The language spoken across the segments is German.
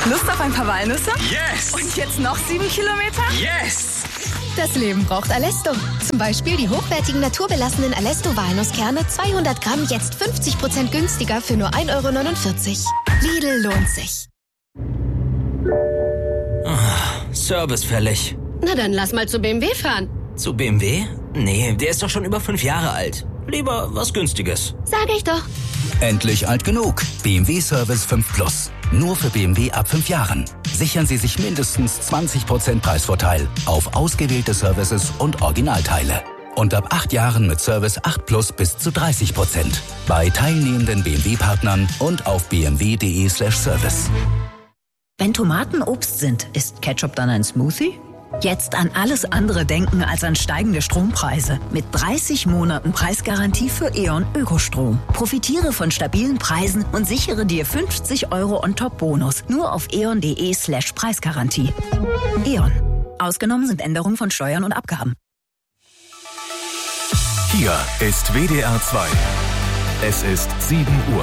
Lust auf ein paar Walnüsse? Yes! Und jetzt noch 7 Kilometer? Yes! Das Leben braucht Alesto. Zum Beispiel die hochwertigen naturbelassenen Alesto-Walnusskerne 200 Gramm jetzt 50% günstiger für nur 1,49 €. Lidl lohnt sich. Service fällig. Na dann lass mal zu BMW fahren. Zu BMW? Nee, der ist doch schon über 5 Jahre alt. Lieber was Günstiges. Sag ich doch. Endlich alt genug. BMW Service 5 Plus. Nur für BMW ab 5 Jahren. Sichern Sie sich mindestens 20% Preisvorteil auf ausgewählte Services und Originalteile. Und ab 8 Jahren mit Service 8 Plus bis zu 30%. Bei teilnehmenden BMW-Partnern und auf bmw.de/service. Wenn Tomaten Obst sind, ist Ketchup dann ein Smoothie? Jetzt an alles andere denken als an steigende Strompreise. Mit 30 Monaten Preisgarantie für E.ON Ökostrom. Profitiere von stabilen Preisen und sichere dir 50 € on top Bonus. Nur auf eon.de/Preisgarantie. E.ON. Ausgenommen sind Änderungen von Steuern und Abgaben. Hier ist WDR 2. Es ist 7 Uhr.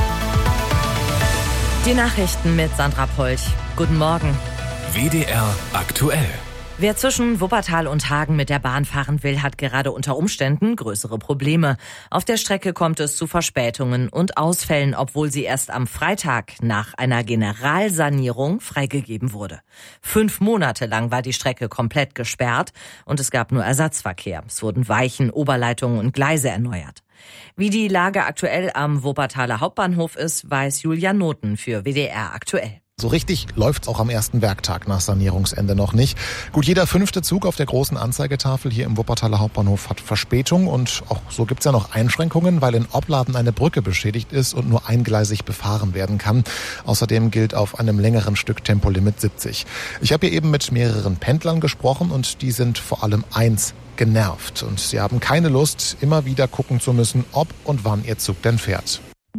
Die Nachrichten mit Sandra Polch. Guten Morgen. WDR aktuell. Wer zwischen Wuppertal und Hagen mit der Bahn fahren will, hat gerade unter Umständen größere Probleme. Auf der Strecke kommt es zu Verspätungen und Ausfällen, obwohl sie erst am Freitag nach einer Generalsanierung freigegeben wurde. 5 Monate lang war die Strecke komplett gesperrt und es gab nur Ersatzverkehr. Es wurden Weichen, Oberleitungen und Gleise erneuert. Wie die Lage aktuell am Wuppertaler Hauptbahnhof ist, weiß Julian Noten für WDR aktuell. So richtig läuft's auch am ersten Werktag nach Sanierungsende noch nicht. Gut, jeder 5. Zug auf der großen Anzeigetafel hier im Wuppertaler Hauptbahnhof hat Verspätung und auch so gibt's ja noch Einschränkungen, weil in Opladen eine Brücke beschädigt ist und nur eingleisig befahren werden kann. Außerdem gilt auf einem längeren Stück Tempolimit 70. Ich habe hier eben mit mehreren Pendlern gesprochen und die sind vor allem eins: genervt. Und sie haben keine Lust, immer wieder gucken zu müssen, ob und wann ihr Zug denn fährt.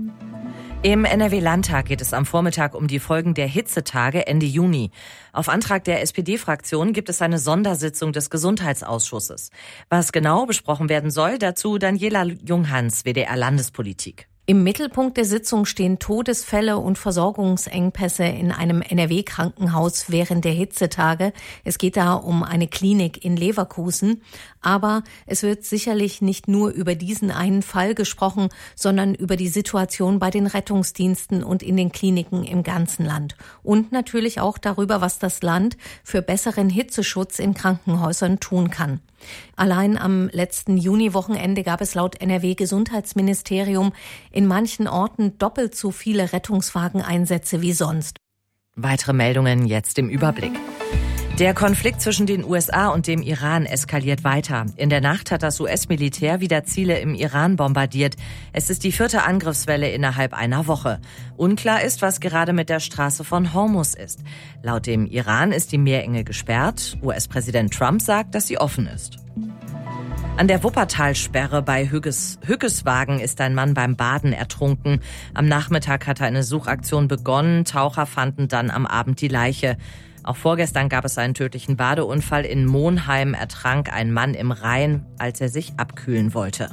Im NRW-Landtag geht es am Vormittag um die Folgen der Hitzetage Ende Juni. Auf Antrag der SPD-Fraktion gibt es eine Sondersitzung des Gesundheitsausschusses. Was genau besprochen werden soll, dazu Daniela Junghans, WDR Landespolitik. Im Mittelpunkt der Sitzung stehen Todesfälle und Versorgungsengpässe in einem NRW-Krankenhaus während der Hitzetage. Es geht da um eine Klinik in Leverkusen. Aber es wird sicherlich nicht nur über diesen einen Fall gesprochen, sondern über die Situation bei den Rettungsdiensten und in den Kliniken im ganzen Land. Und natürlich auch darüber, was das Land für besseren Hitzeschutz in Krankenhäusern tun kann. Allein am letzten Juniwochenende gab es laut NRW-Gesundheitsministerium in manchen Orten doppelt so viele Rettungswageneinsätze wie sonst. Weitere Meldungen jetzt im Überblick. Der Konflikt zwischen den USA und dem Iran eskaliert weiter. In der Nacht hat das US-Militär wieder Ziele im Iran bombardiert. Es ist die 4. Angriffswelle innerhalb einer Woche. Unklar ist, was gerade mit der Straße von Hormuz ist. Laut dem Iran ist die Meerenge gesperrt. US-Präsident Trump sagt, dass sie offen ist. An der Wuppertalsperre bei Hückeswagen ist ein Mann beim Baden ertrunken. Am Nachmittag hatte eine Suchaktion begonnen. Taucher fanden dann am Abend die Leiche. Auch vorgestern gab es einen tödlichen Badeunfall. In Monheim ertrank ein Mann im Rhein, als er sich abkühlen wollte.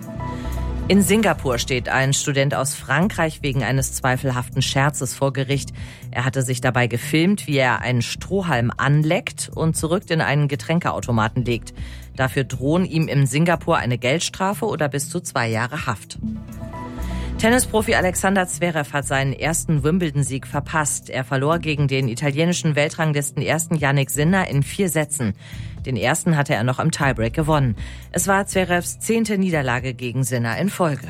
In Singapur steht ein Student aus Frankreich wegen eines zweifelhaften Scherzes vor Gericht. Er hatte sich dabei gefilmt, wie er einen Strohhalm anleckt und zurück in einen Getränkeautomaten legt. Dafür drohen ihm in Singapur eine Geldstrafe oder bis zu 2 Jahre Haft. Tennisprofi Alexander Zverev hat seinen ersten Wimbledon-Sieg verpasst. Er verlor gegen den italienischen Weltranglisten ersten Jannik Sinner in 4 Sätzen. Den ersten hatte er noch im Tiebreak gewonnen. Es war Zverevs 10. Niederlage gegen Sinner in Folge.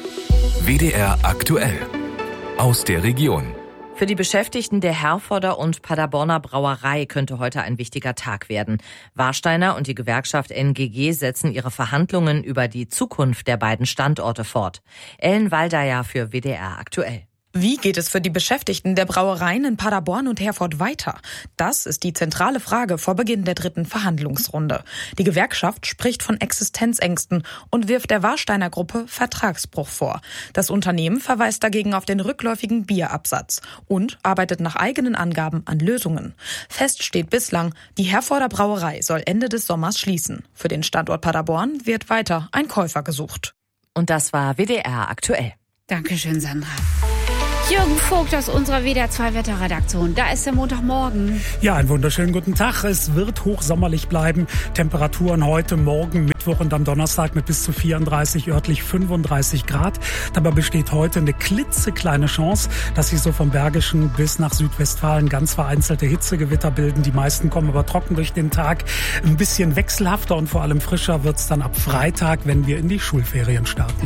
WDR aktuell. Aus der Region. Für die Beschäftigten der Herforder und Paderborner Brauerei könnte heute ein wichtiger Tag werden. Warsteiner und die Gewerkschaft NGG setzen ihre Verhandlungen über die Zukunft der beiden Standorte fort. Ellen Waldeyer für WDR aktuell. Wie geht es für die Beschäftigten der Brauereien in Paderborn und Herford weiter? Das ist die zentrale Frage vor Beginn der 3. Verhandlungsrunde. Die Gewerkschaft spricht von Existenzängsten und wirft der Warsteiner Gruppe Vertragsbruch vor. Das Unternehmen verweist dagegen auf den rückläufigen Bierabsatz und arbeitet nach eigenen Angaben an Lösungen. Fest steht bislang, die Herforder Brauerei soll Ende des Sommers schließen. Für den Standort Paderborn wird weiter ein Käufer gesucht. Und das war WDR aktuell. Dankeschön, Sandra. Jürgen Vogt aus unserer WDR 2 Wetterredaktion. Da ist der Montagmorgen. Ja, einen wunderschönen guten Tag. Es wird hochsommerlich bleiben. Temperaturen heute, morgen, Mittwoch und am Donnerstag mit bis zu 34, örtlich 35 Grad. Dabei besteht heute eine klitzekleine Chance, dass sich so vom Bergischen bis nach Südwestfalen ganz vereinzelte Hitzegewitter bilden. Die meisten kommen aber trocken durch den Tag. Ein bisschen wechselhafter und vor allem frischer wird's dann ab Freitag, wenn wir in die Schulferien starten.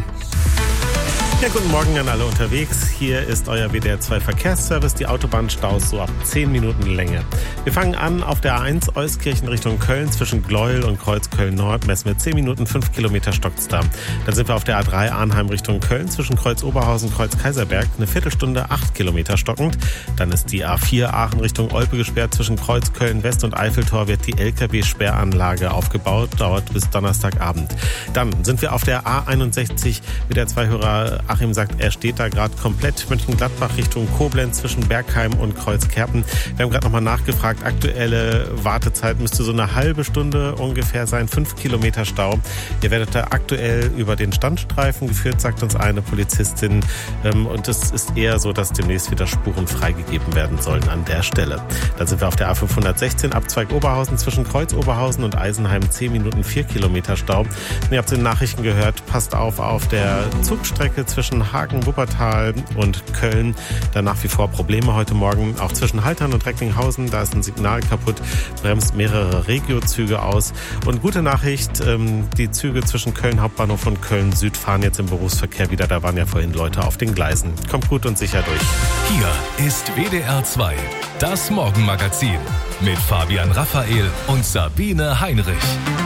Ja, guten Morgen an alle unterwegs. Hier ist euer WDR 2 Verkehrsservice. Die Autobahnstaus so ab 10 Minuten Länge. Wir fangen an auf der A1 Euskirchen Richtung Köln. Zwischen Gleuel und Kreuzköln Nord messen wir 10 Minuten, 5 Kilometer stockt's da. Dann sind wir auf der A3 Arnheim Richtung Köln. Zwischen Kreuz Oberhausen und Kreuz Kaiserberg eine Viertelstunde, 8 Kilometer stockend. Dann ist die A4 Aachen Richtung Olpe gesperrt. Zwischen Kreuz Köln West und Eiffeltor wird die LKW-Sperranlage aufgebaut. Dauert bis Donnerstagabend. Dann sind wir auf der A61 mit der Zweihörer. Achim sagt, er steht da gerade komplett Mönchengladbach Richtung Koblenz zwischen Bergheim und Kreuzkerpen. Wir haben gerade nochmal nachgefragt. Aktuelle Wartezeit müsste so eine halbe Stunde ungefähr sein. 5 Kilometer Stau. Ihr werdet da aktuell über den Standstreifen geführt, sagt uns eine Polizistin. Und es ist eher so, dass demnächst wieder Spuren freigegeben werden sollen an der Stelle. Dann sind wir auf der A516 Abzweig Oberhausen zwischen Kreuz Oberhausen und Eisenheim 10 Minuten 4 Kilometer Stau. Ihr habt in den Nachrichten gehört, passt auf der Zugstrecke zwischen Hagen, Wuppertal und Köln. Da nach wie vor Probleme heute Morgen. Auch zwischen Haltern und Recklinghausen, da ist ein Signal kaputt, bremst mehrere Regio-Züge aus. Und gute Nachricht, die Züge zwischen Köln Hauptbahnhof und Köln Süd fahren jetzt im Berufsverkehr wieder. Da waren ja vorhin Leute auf den Gleisen. Kommt gut und sicher durch. Hier ist WDR 2, das Morgenmagazin mit Fabian Raphael und Sabine Heinrich.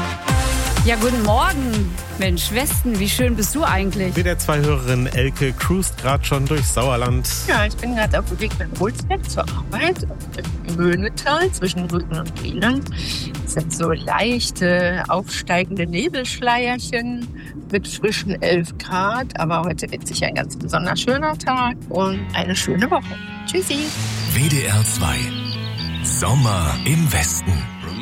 Ja, guten Morgen. Mensch, Westen, wie schön bist du eigentlich? WDR 2-Hörerin Elke cruist gerade schon durchs Sauerland. Ja, ich bin gerade auf dem Weg nach Holzberg zur Arbeit im Möhnetal zwischen Rügen und Wieland. Es sind so leichte, aufsteigende Nebelschleierchen mit frischen 11 Grad. Aber heute wird sicher ein ganz besonders schöner Tag und eine schöne Woche. Tschüssi. WDR 2, Sommer im Westen.